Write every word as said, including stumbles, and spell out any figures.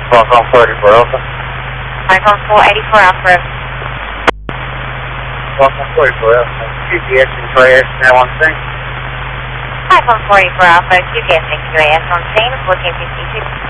Falcon forty-four Alpha. Falcon four eighty-four Alpha. Falcon forty-four Alpha. Q G S and Q A S now on scene. Falcon four eighty-four Alpha, Q G S and Q A S on scene, fourteen fifty-two.